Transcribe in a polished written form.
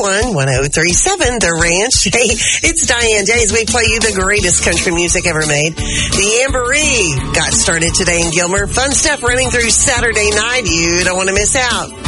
1037 The Ranch. Hey, it's Diane Day as we play you the greatest country music ever made. The Amberee got started today in Gilmer. Fun stuff running through Saturday night. You don't want to miss out.